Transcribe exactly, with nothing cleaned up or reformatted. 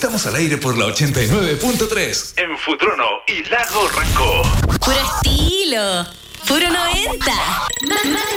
Estamos al aire por la ochenta y nueve punto tres en Futrono y Lago Ranco. Puro estilo, puro noventa. Más, más